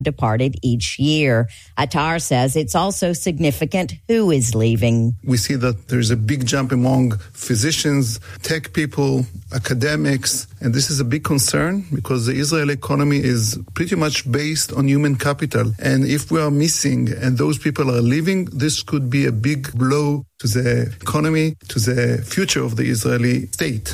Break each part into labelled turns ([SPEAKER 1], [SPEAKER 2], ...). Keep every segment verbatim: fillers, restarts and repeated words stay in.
[SPEAKER 1] departed each year. Attar says it's also significant who is leaving.
[SPEAKER 2] We see that there's a big jump among physicians, tech people, academics, and this is a big concern because the Israeli economy is pretty much based on human capital. And if we are missing and those people are leaving, this could be a big blow to the economy, to the future of the Israeli state.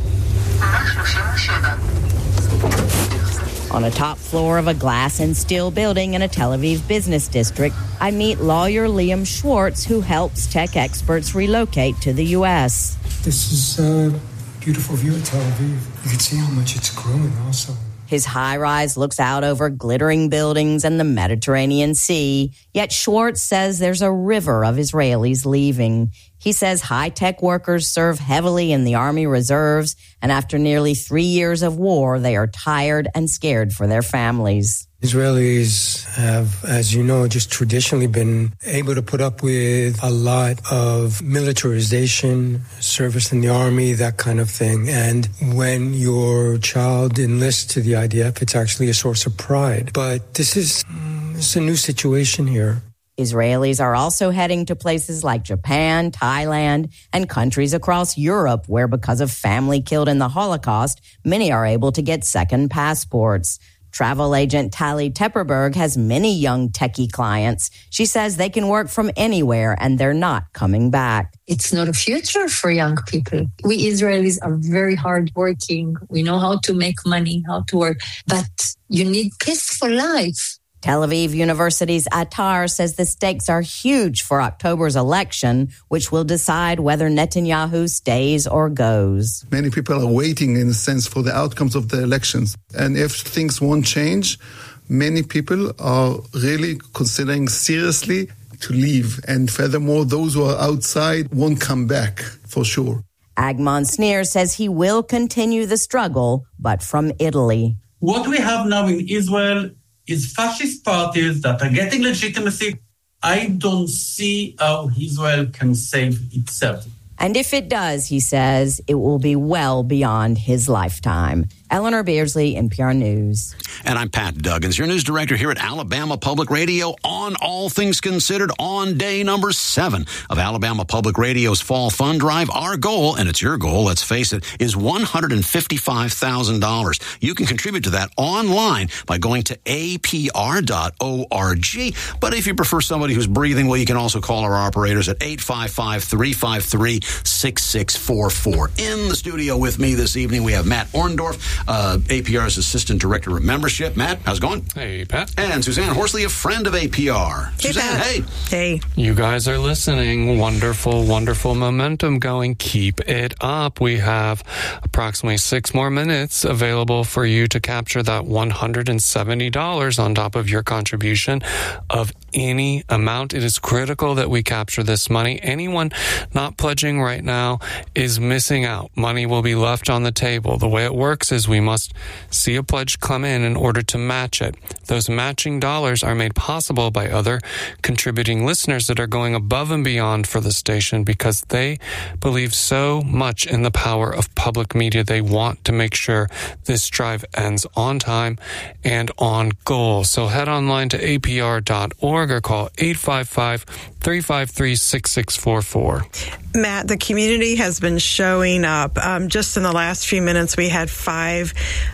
[SPEAKER 1] On a top floor of a glass and steel building in a Tel Aviv business district, I meet lawyer Liam Schwartz, who helps tech experts relocate to the U S.
[SPEAKER 3] This is a beautiful view of Tel Aviv. You can see how much it's growing also.
[SPEAKER 1] His high-rise looks out over glittering buildings and the Mediterranean Sea, yet Schwartz says there's a river of Israelis leaving. He says high-tech workers serve heavily in the Army reserves, and after nearly three years of war, they are tired and scared for their families.
[SPEAKER 3] Israelis have, as you know, just traditionally been able to put up with a lot of militarization, service in the army, that kind of thing. And when your child enlists to the I D F, it's actually a source of pride. But this is, this is a new situation here.
[SPEAKER 1] Israelis are also heading to places like Japan, Thailand, and countries across Europe where, because of family killed in the Holocaust, many are able to get second passports. Travel agent Tali Tepperberg has many young techie clients. She says they can work from anywhere and they're not coming back.
[SPEAKER 4] It's not a future for young people. We Israelis are very hardworking. We know how to make money, how to work, but you need peaceful life.
[SPEAKER 1] Tel Aviv University's Attar says the stakes are huge for October's election, which will decide whether Netanyahu stays or goes.
[SPEAKER 2] Many people are waiting, in a sense, for the outcomes of the elections. And if things won't change, many people are really considering seriously to leave. And furthermore, those who are outside won't come back, for sure.
[SPEAKER 1] Agmon Sneer says he will continue the struggle, but from Italy.
[SPEAKER 5] What we have now in Israel is fascist parties that are getting legitimacy. I don't see how Israel can save itself.
[SPEAKER 1] And if it does, he says, it will be well beyond his lifetime. Eleanor Beardsley, N P R News.
[SPEAKER 6] And I'm Pat Duggins, your news director here at Alabama Public Radio on All Things Considered on day number seven of Alabama Public Radio's Fall Fund Drive. Our goal, and it's your goal, let's face it, is one hundred fifty-five thousand dollars. You can contribute to that online by going to A P R dot org. But if you prefer somebody who's breathing, well, you can also call our operators at eight five five, three five three, six six four four. In the studio with me this evening, we have Matt Orndorff, Uh, A P R's Assistant Director of Membership. Matt, how's it going?
[SPEAKER 7] Hey, Pat.
[SPEAKER 6] And Suzanne Horsley, a friend of A P R.
[SPEAKER 8] Hey,
[SPEAKER 6] Suzanne,
[SPEAKER 8] Pat.
[SPEAKER 6] hey.
[SPEAKER 8] Hey.
[SPEAKER 7] You guys are listening. Wonderful, wonderful momentum going. Keep it up. We have approximately six more minutes available for you to capture that one hundred seventy dollars on top of your contribution of any amount. It is critical that we capture this money. Anyone not pledging right now is missing out. Money will be left on the table. The way it works is we must see a pledge come in in order to match it. Those matching dollars are made possible by other contributing listeners that are going above and beyond for the station because they believe so much in the power of public media. They want to make sure this drive ends on time and on goal. So head online to A P R dot org or call eight five five, three five three, six six four four.
[SPEAKER 8] Matt, the community has been showing up. Um, just in the last few minutes, we had five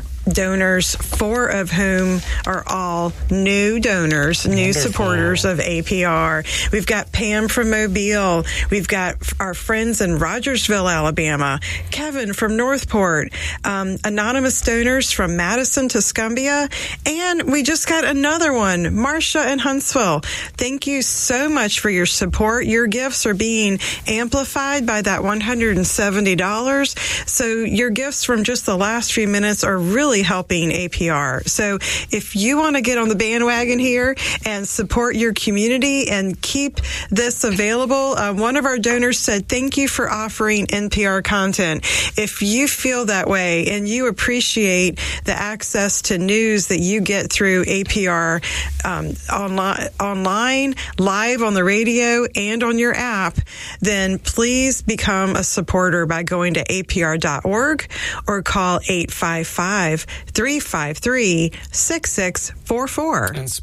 [SPEAKER 8] donors, four of whom are all new donors, new
[SPEAKER 7] Wonderful.
[SPEAKER 8] supporters of A P R. We've got Pam from Mobile. We've got our friends in Rogersville, Alabama. Kevin from Northport. Um, anonymous donors from Madison to Scumbia. And we just got another one, Marcia in Huntsville. Thank you so much for your support. Your gifts are being amplified by that one hundred seventy dollars. So your gifts from just the last few minutes are really helping A P R. So if you want to get on the bandwagon here and support your community and keep this available, uh, one of our donors said, thank you for offering N P R content. If you feel that way and you appreciate the access to news that you get through A P R um, online, online, live on the radio and on your app, then please become a supporter by going to A P R dot org or call eight five five, five, three five three, six six four four.
[SPEAKER 7] And